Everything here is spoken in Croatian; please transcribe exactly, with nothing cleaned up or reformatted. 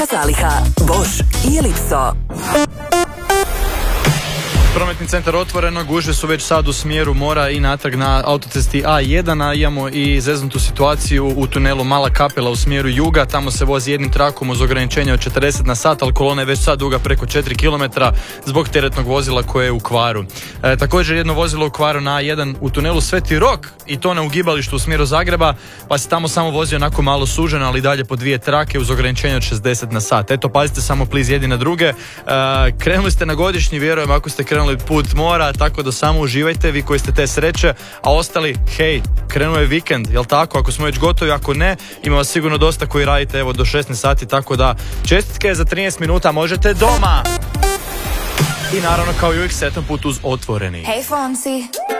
Zaliha, Bosch i Ellipso. Prometni centar Otvoreno, gužve su već sad u smjeru mora i natrag na autocesti A jedan, a imamo i zeznutu situaciju u tunelu Mala Kapela u smjeru juga. Tamo se vozi jednim trakom uz ograničenje od četrdeset na sat, ali kolona je već sad duga preko četiri kilometra zbog teretnog vozila koje je u kvaru. E, također jedno vozilo u kvaru na A jedan u tunelu Sveti Rok, i to na ugibalištu u smjeru Zagreba, pa se tamo samo vozi onako malo suženo, ali dalje po dvije trake uz ograničenje od šezdeset na sat. Eto, pazite samo please jedni na druge. E, krenuli ste na godišnji, vjerujem, ako ste krenuli put mora, tako da samo uživajte vi koji ste te sreće, a ostali, hej, krenuo je vikend, jel tako? Ako smo već gotovi, ako ne, ima vas sigurno dosta koji radite evo do šesnaest sati, tako da čestitke za trinaest minuta možete doma. I naravno kao i uvijek sretan put uz Otvoreni. Hey Fonsi.